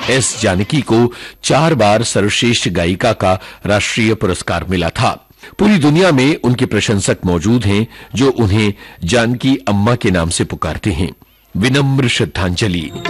S Janaki को 4 बार सर्वश्रेष्ठ गायिका का राष्ट्रीय पुरस्कार मिला था। पूरी दुनिया में उनके प्रशंसक मौजूद हैं जो उन्हें जानकी अम्मा के नाम से पुकारते हैं। विनम्र श्रद्धांजलि।